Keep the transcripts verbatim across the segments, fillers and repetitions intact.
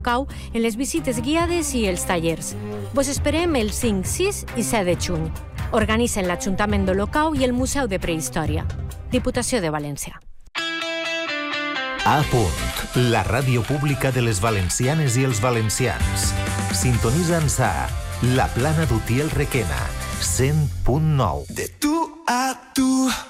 Cau en les visites guiades i els tallers. Vos esperem el cinc, sis i set de juny. Organitzen l'Ajuntament d'Olocau i el Museu de Prehistòria. Diputació de València. A punt, la ràdio pública de les valencianes i els valencians. Sintonitza'ns a La Plana d'Utiel Requena, cent punt nou. De tu a tu.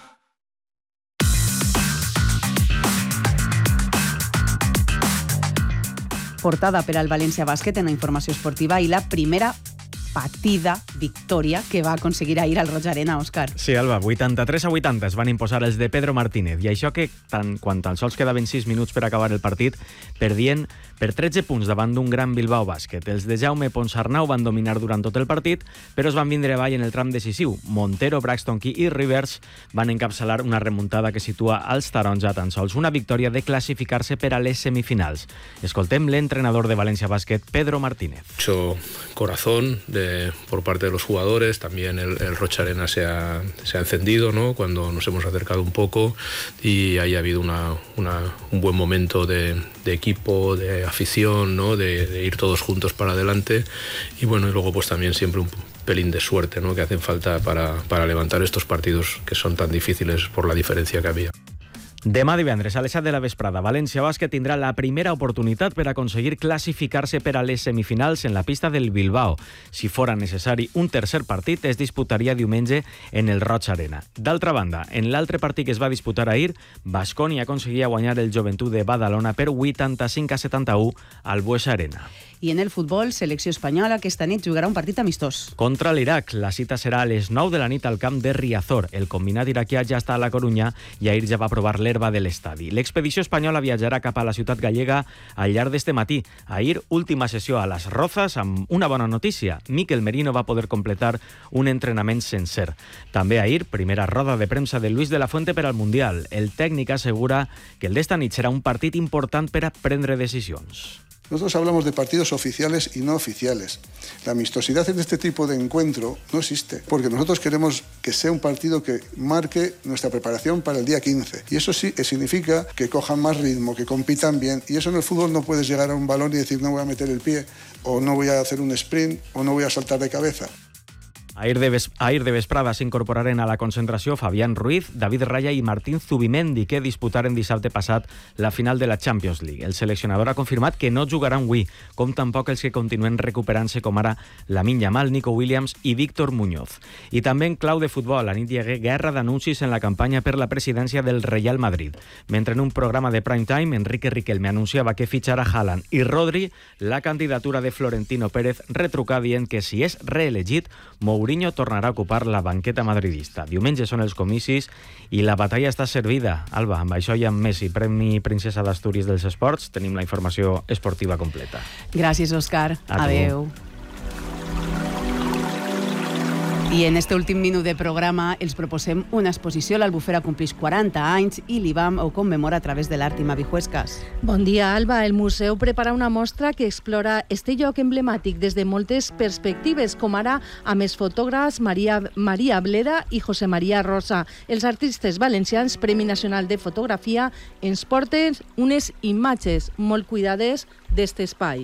Portada per al València Bàsquet en la informació esportiva i la primera partida, victòria, que va aconseguir ahir al Roig Arena, Òscar. Sí, Alba, vuitanta-tres a vuitanta es van imposar els de Pedro Martínez, i això que, tant, quan tan sols quedaven sis minuts per acabar el partit, perdien per tretze punts davant d'un gran Bilbao Bàsquet. Els de Jaume Ponsarnau van dominar durant tot el partit, però es van vindre avall en el tram decisiu. Montero, Braxton Key i Rivers van encapçalar una remuntada que situa als taronja a tan sols una victòria de classificar-se per a les semifinals. Escoltem l'entrenador de València Bàsquet, Pedro Martínez. Mucho corazón de por parte de los jugadores, también el, el Roig Arena se ha, se ha encendido, ¿no?, cuando nos hemos acercado un poco, y ahí ha habido una, una, un buen momento de, de equipo, de afición, ¿no?, de, de ir todos juntos para adelante, y bueno, y luego pues también siempre un pelín de suerte, ¿no?, que hacen falta para, para levantar estos partidos que son tan difíciles por la diferencia que había. Demà divendres a les set de la vesprada, València Bàsquet tindrà la primera oportunitat per aconseguir classificar-se per a les semifinals en la pista del Bilbao. Si fora necessari un tercer partit, es disputaria diumenge en el Roig Arena. D'altra banda, en l'altre partit que es va disputar ahir, Baskonia aconseguia guanyar el Joventut de Badalona per vuitanta-cinc a setanta-u al Buesa Arena. I en el futbol, selecció espanyola aquesta nit jugarà un partit amistós. Contra l'Iraq, la cita serà a les nou de la nit al camp de Riazor. El combinat iraquià ja està a la Corunya i ahir ja va provar l'herba de l'estadi. L'expedició espanyola viatjarà cap a la ciutat gallega al llarg d'este matí. Ahir, última sessió a les Rozas amb una bona notícia. Mikel Merino va poder completar un entrenament sencer. També ahir, primera roda de premsa de Luis de la Fuente per al Mundial. El tècnic assegura que el d'esta nit serà un partit important per a prendre decisions. Nosotros hablamos de partidos oficiales y no oficiales. La amistosidad en este tipo de encuentro no existe, porque nosotros queremos que sea un partido que marque nuestra preparación para el día quince. Y eso sí significa que cojan más ritmo, que compitan bien. Y eso en el fútbol no puedes llegar a un balón y decir no voy a meter el pie, o no voy a hacer un sprint, o no voy a saltar de cabeza. Ahir de, ves ahir de vesprada s'incorporaren a la concentració Fabián Ruiz, David Raya i Martín Zubimendi, que disputaren dissabte passat la final de la Champions League. El seleccionador ha confirmat que no jugaran avui, com tampoc els que continuen recuperant-se, com ara Lamine Yamal, Nico Williams i Víctor Muñoz. I també en clau de futbol, a nit hi hagué guerra d'anuncis en la campanya per la presidència del Real Madrid. Mentre en un programa de prime time, Enrique Riquelme anunciava que fitxarà Haaland i Rodri, la candidatura de Florentino Pérez retrucà dient que si és reelegit, Mourinho tornarà a ocupar la banqueta madridista. Diumenge són els comicis i la batalla està servida. Alba, amb això i amb Messi, Premi Princesa d'Astúries dels Esports, tenim la informació esportiva completa. Gràcies, Òscar. A Adeu. I en este últim minut de programa els proposem una exposició. L'Albufera complix quaranta anys i l'I B A M ho commemora a través de l'art i Mavijuescas. Bon dia, Alba. El museu prepara una mostra que explora este lloc emblemàtic des de moltes perspectives, com ara amb els fotògrafs Maria, Maria Bleda i José María Rosa. Els artistes valencians, Premi Nacional de Fotografia, ens porten unes imatges molt cuidades d'est espai.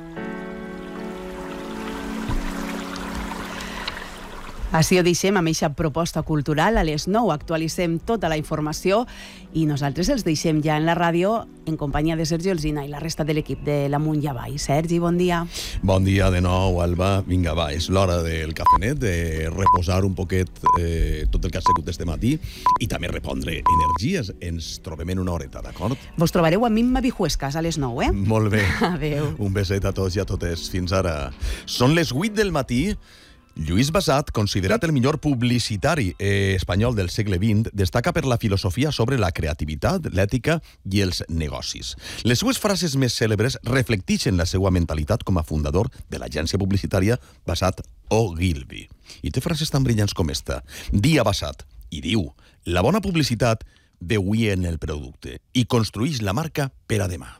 Així ho deixem amb aquesta proposta cultural. A les nou actualitzem tota la informació i nosaltres els deixem ja en la ràdio en companyia de Sergi Olzina i la resta de l'equip de l'Amunt i Avall. Sergi, bon dia. Bon dia de nou, Alba. Vinga, va, és l'hora del cafenet, de reposar un poquet eh, tot el que ha sigut este matí i també repondre energies. Ens trobem en una horeta, d'acord? Vos trobareu a Mimma Vijuescas a les nou, eh? Molt bé. Adéu. Un beset a tots i a totes. Fins ara. Són les vuit del matí. Lluís Bassat, considerat el millor publicitari eh, espanyol del segle vint, destaca per la filosofia sobre la creativitat, l'ètica i els negocis. Les seues frases més cèlebres reflecteixen la seva mentalitat com a fundador de l'agència publicitària Bassat Ogilvy. I té frases tan brillants com esta. Dia Bassat, i diu, la bona publicitat veu en el producte i construeix la marca per a demà.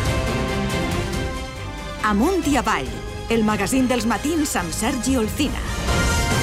Amunt i Avall, el magazín dels matins amb Sergi Olzina.